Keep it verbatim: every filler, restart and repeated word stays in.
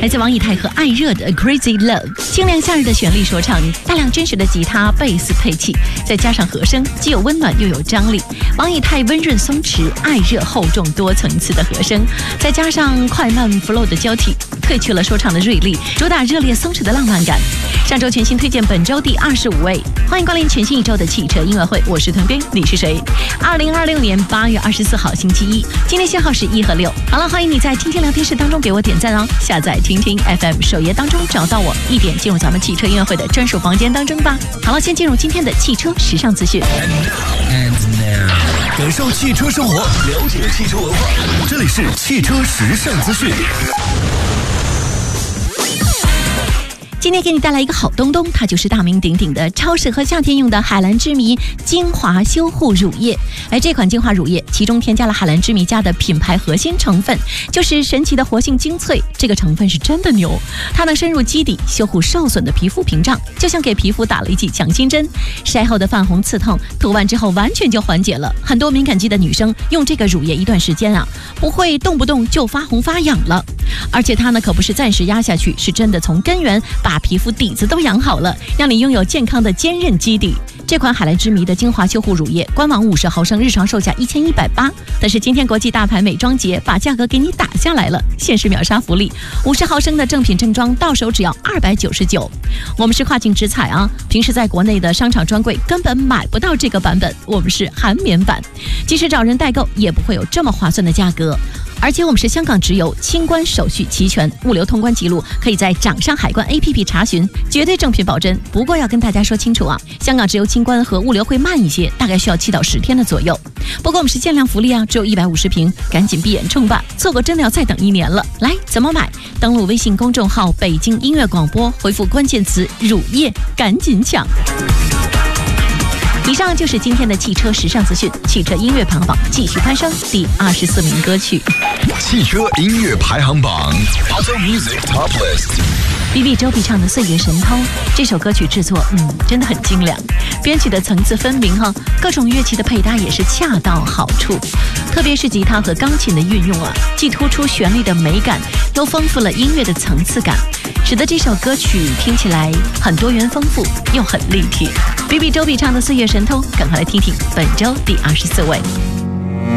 来自王以太和艾热的 Crazy Love， 清凉夏日的旋律说唱，大量真实的吉他、贝斯配器，再加上和声，既有温暖又有张力。王以太温润松弛，艾热厚重多层次的和声，再加上快慢 flow 的交替，褪去了说唱的锐利，主打热烈松弛的浪漫感。上周全新推荐本周第二十五位，欢迎光临全新一周的汽车音乐会，我是腾斌，你是谁？二零二六年八月二十四号星期一，今天限号是一和六。好了，欢迎你在听听聊天室当中给我点赞哦，下载听听 F M 首页当中找到我，一点进入咱们汽车音乐会的专属房间当中吧。好了，先进入今天的汽车时尚资讯。 And now, 感受汽车生活，了解汽车文化，这里是汽车时尚资讯。 今天给你带来一个好东东，它就是大名鼎鼎的超适合夏天用的海蓝之谜精华修护乳液。而这款精华乳液其中添加了海蓝之谜家的品牌核心成分，就是神奇的活性精粹。这个成分是真的牛，它能深入基底，修护受损的皮肤屏障，就像给皮肤打了一剂强心针。晒后的泛红刺痛，涂完之后完全就缓解了。很多敏感肌的女生用这个乳液一段时间啊，不会动不动就发红发痒了。而且它呢可不是暂时压下去，是真的从根源把皮肤底子都养好了，让你拥有健康的坚韧基底。这款海蓝之谜的精华修护乳液，官网五十毫升日常售价一千一百八，但是今天国际大牌美妆节把价格给你打下来了，限时秒杀福利，五十毫升的正品正装到手只要二百九十九。我们是跨境直采啊，平时在国内的商场专柜根本买不到这个版本，我们是韩棉版，即使找人代购也不会有这么划算的价格。而且我们是香港直邮，清关手续齐全，物流通关记录可以在掌上海关 A P P 查询，绝对正品保真。不过要跟大家说清楚啊，香港直邮清关和物流会慢一些，大概需要七到十天的左右。不过我们是限量福利啊，只有一百五十瓶，赶紧闭眼冲吧，错过真的要再等一年了。来，怎么买？登录微信公众号北京音乐广播，回复关键词乳液，赶紧抢。以上就是今天的汽车时尚资讯，汽车音乐排行榜继续攀升第二十四名歌曲。 汽车音乐排行榜 Auto Music Top List。B B 周笔畅的《岁月神偷》这首歌曲制作，嗯，真的很精良，编曲的层次分明哈，各种乐器的配搭也是恰到好处，特别是吉他和钢琴的运用啊，既突出旋律的美感，又丰富了音乐的层次感，使得这首歌曲听起来很多元丰富又很立体。B B 周笔畅的《岁月神偷》，赶快来听听本周第二十四位。